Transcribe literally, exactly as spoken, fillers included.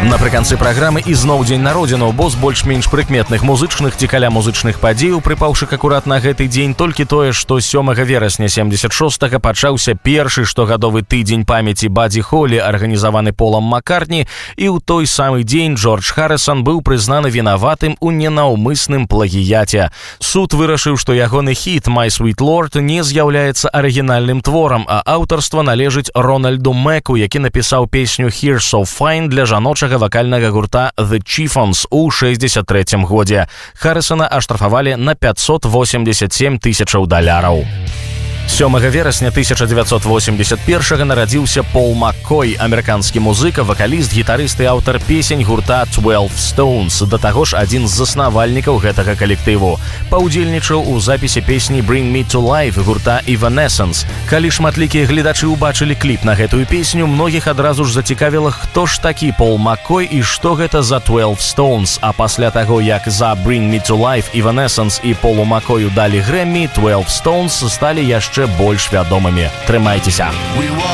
Напрыканцы праграмы ізноў дзень народзінаў, бо з больш-менш прыкметных музычных ці каля музычных падзеяў, прыпаўшы акурат на гэты дзень толькі тое, што сёмага верасня семдзесят шостага пачаўся першы штогадовы тыдзень памяці Бадзі Холі, арганізаваны Полам Маккартні, і ў той самы дзень Джордж Харрысон быў прызнаны вінаватым у ненаўмысным плагіяце. Суд вырашыў, што ягоны хіт «My Sweet Lord» не з'яўляецца арыгінальным творам, а аўтарства належыць Рональду Мэку, які напісаў песню «Here's So Fine» для жаночага вакальнага гурта The Chiffons у шэсцьдзесят трэцім годзе. Харрысона аштрафавалі на пятьсот восемьдесят семь тысячаў даляраў. сёмага верасня тысяча дзевяцьсот восемьдесят первага нарадзіўся Пол Маккой, амерыканскі музыка, вакаліст, гітарыст і аўтар песень гурта twelve Stones, да таго ж адзін з заснавальнікаў гэтага калектыву. Паўдзельнічаў у запісе песні Bring Me to Life гурта Evanescence. Калі шматлікія гледачы ўбачылі кліп на гэтую песню, многіх адразу ж зацікавіла, хто ж такі Пол Маккой і што гэта за twelve Stones, а пасля таго, як за Bring Me to Life, Evanescence і Полу Маккою далі Грэммі, twelve Stones сталі яшчэ больш вядомымі. Трымайцеся!